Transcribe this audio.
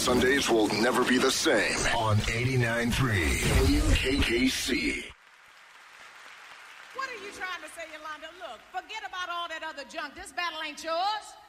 Sundays will never be the same on 89.3 WKKC. What are you trying to say, Yolanda? Look, forget about all that other junk. This battle ain't yours.